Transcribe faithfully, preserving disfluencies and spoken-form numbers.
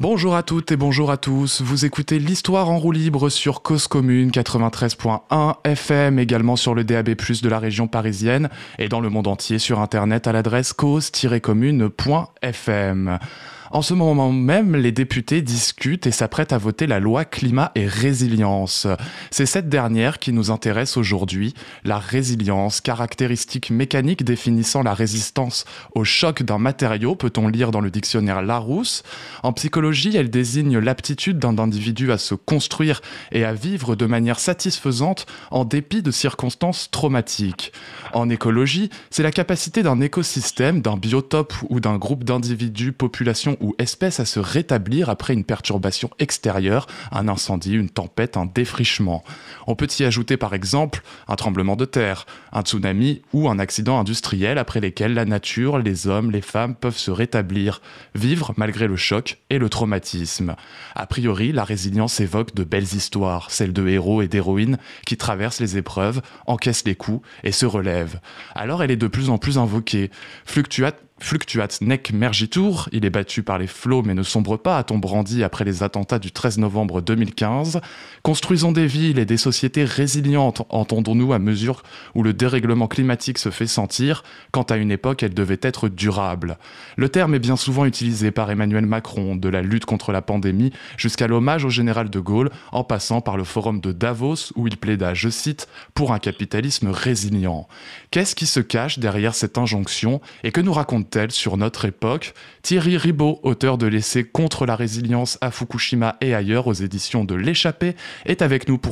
Bonjour à toutes et bonjour à tous, vous écoutez l'Histoire en roue libre sur Cause Commune quatre-vingt-treize point un F M, également sur le D A B plus, de la région parisienne et dans le monde entier sur internet à l'adresse cause tiret commune point F M. En ce moment même, les députés discutent et s'apprêtent à voter la loi climat et résilience. C'est cette dernière qui nous intéresse aujourd'hui. La résilience, caractéristique mécanique définissant la résistance au choc d'un matériau, peut-on lire dans le dictionnaire Larousse. En psychologie, elle désigne l'aptitude d'un individu à se construire et à vivre de manière satisfaisante en dépit de circonstances traumatiques. En écologie, c'est la capacité d'un écosystème, d'un biotope ou d'un groupe d'individus, populations ou espèces à se rétablir après une perturbation extérieure, un incendie, une tempête, un défrichement. On peut y ajouter par exemple un tremblement de terre, un tsunami ou un accident industriel après lesquels la nature, les hommes, les femmes peuvent se rétablir, vivre malgré le choc et le traumatisme. A priori, la résilience évoque de belles histoires, celles de héros et d'héroïnes qui traversent les épreuves, encaissent les coups et se relèvent. Alors elle est de plus en plus invoquée. Fluctuat Fluctuat nec mergitur, il est battu par les flots mais ne sombre pas, a-t-on brandi après les attentats du treize novembre deux mille quinze. Construisons des villes et des sociétés résilientes, entendons-nous, à mesure où le dérèglement climatique se fait sentir, quand à une époque elle devait être durable. Le terme est bien souvent utilisé par Emmanuel Macron, de la lutte contre la pandémie jusqu'à l'hommage au général de Gaulle, en passant par le forum de Davos où il plaida, je cite, pour un capitalisme résilient. Qu'est-ce qui se cache derrière cette injonction et que nous raconte telle sur notre époque? Thierry Ribaud, auteur de l'essai Contre la résilience à Fukushima et ailleurs aux éditions de l'Échappée, est avec nous pour